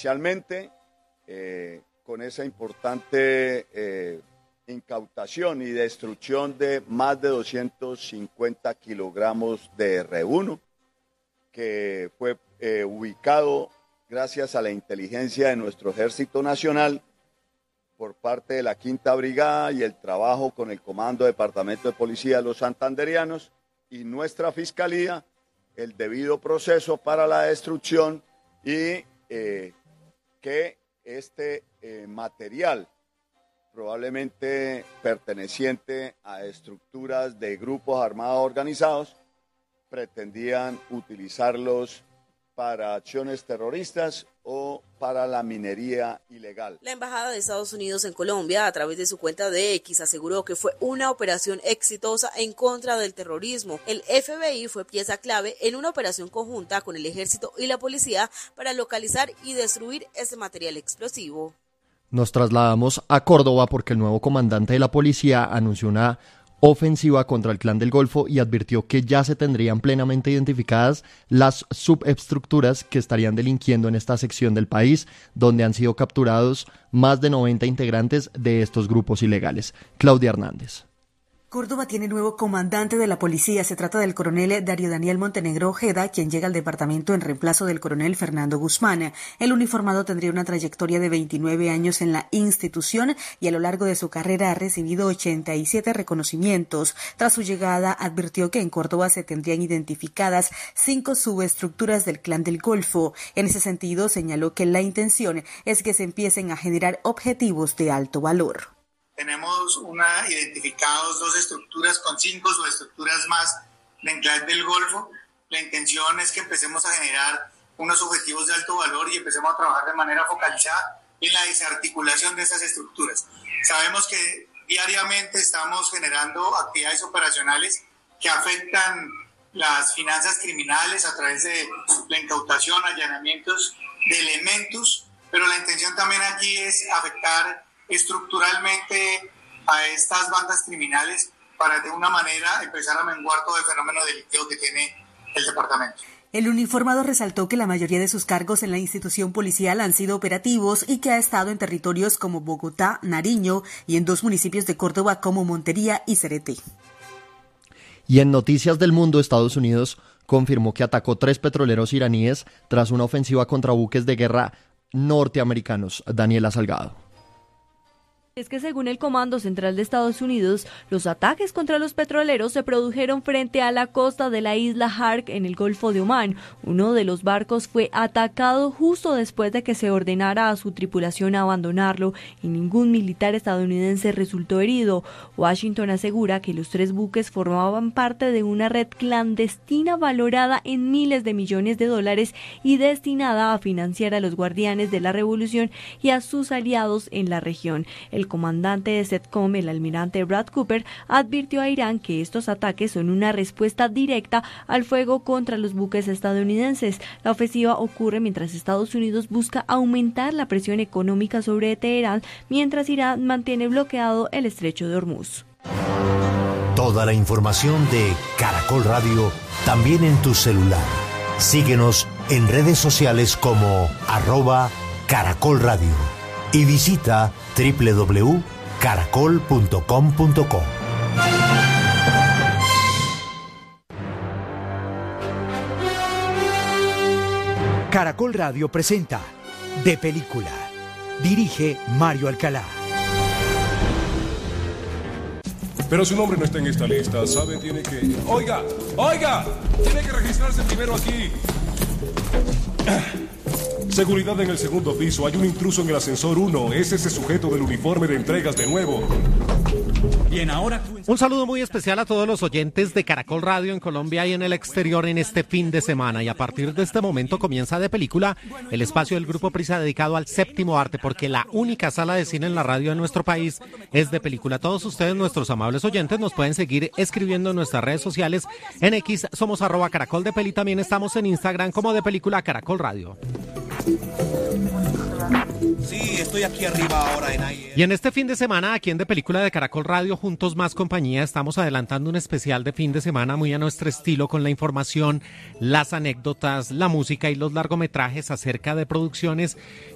Inicialmente, con esa importante incautación y destrucción de más de 250 kilogramos de R1, que fue ubicado gracias a la inteligencia de nuestro Ejército Nacional por parte de la Quinta Brigada y el trabajo con el Comando Departamento de Policía de los Santanderianos y nuestra Fiscalía, el debido proceso para la destrucción y que este material, probablemente perteneciente a estructuras de grupos armados organizados, pretendían utilizarlos para acciones terroristas o para la minería ilegal. La Embajada de Estados Unidos en Colombia, a través de su cuenta de X, aseguró que fue una operación exitosa en contra del terrorismo. El FBI fue pieza clave en una operación conjunta con el Ejército y la Policía para localizar y destruir ese material explosivo. Nos trasladamos a Córdoba porque el nuevo comandante de la policía anunció una ofensiva contra el Clan del Golfo y advirtió que ya se tendrían plenamente identificadas las subestructuras que estarían delinquiendo en esta sección del país, donde han sido capturados más de 90 integrantes de estos grupos ilegales. Claudia Hernández. Córdoba tiene nuevo comandante de la policía. Se trata del coronel Darío Daniel Montenegro Ojeda, quien llega al departamento en reemplazo del coronel Fernando Guzmán. El uniformado tendría una trayectoria de 29 años en la institución y a lo largo de su carrera ha recibido 87 reconocimientos. Tras su llegada, advirtió que en Córdoba se tendrían identificadas 5 subestructuras del Clan del Golfo. En ese sentido, señaló que la intención es que se empiecen a generar objetivos de alto valor. Tenemos identificados 2 estructuras con 5 subestructuras más del Clan del Golfo. La intención es que empecemos a generar unos objetivos de alto valor y empecemos a trabajar de manera focalizada en la desarticulación de esas estructuras. Sabemos que diariamente estamos generando actividades operacionales que afectan las finanzas criminales a través de la incautación, allanamientos de elementos, pero la intención también aquí es afectar estructuralmente a estas bandas criminales para de una manera empezar a menguar todo el fenómeno delictivo que tiene el departamento. El uniformado resaltó que la mayoría de sus cargos en la institución policial han sido operativos y que ha estado en territorios como Bogotá, Nariño y en 2 municipios de Córdoba como Montería y Cereté. Y en Noticias del Mundo, Estados Unidos confirmó que atacó 3 petroleros iraníes tras una ofensiva contra buques de guerra norteamericanos. Daniela Salgado. Es que según el Comando Central de Estados Unidos, los ataques contra los petroleros se produjeron frente a la costa de la isla Hark en el Golfo de Omán. Uno de los barcos fue atacado justo después de que se ordenara a su tripulación abandonarlo y ningún militar estadounidense resultó herido. Washington asegura que los 3 buques formaban parte de una red clandestina valorada en miles de millones de dólares y destinada a financiar a los guardianes de la revolución y a sus aliados en la región. El comandante de CENTCOM, el almirante Brad Cooper, advirtió a Irán que estos ataques son una respuesta directa al fuego contra los buques estadounidenses. La ofensiva ocurre mientras Estados Unidos busca aumentar la presión económica sobre Teherán, mientras Irán mantiene bloqueado el estrecho de Hormuz. Toda la información de Caracol Radio también en tu celular. Síguenos en redes sociales como @Caracol Radio y visita www.caracol.com.co. Caracol Radio presenta De Película. Dirige Mario Alcalá. Pero su nombre no está en esta lista, ¿sabe? Tiene que... ¡Oiga! Tiene que registrarse primero aquí. Seguridad en el segundo piso. Hay un intruso en el ascensor 1. Es ese sujeto del uniforme de entregas de nuevo. Bien, ahora... Un saludo muy especial a todos los oyentes de Caracol Radio en Colombia y en el exterior en este fin de semana. Y a partir de este momento comienza De Película, el espacio del Grupo Prisa dedicado al séptimo arte, porque la única sala de cine en la radio de nuestro país es De Película. Todos ustedes, nuestros amables oyentes, nos pueden seguir escribiendo en nuestras redes sociales. En X somos @Caracol de Peli. También estamos en Instagram como De Película Caracol Radio. Sí, estoy aquí arriba ahora en aire. Y en este fin de semana, aquí en De Película de Caracol Radio, Juntos Más Compañía, estamos adelantando un especial de fin de semana muy a nuestro estilo, con la información, las anécdotas, la música y los largometrajes acerca de producciones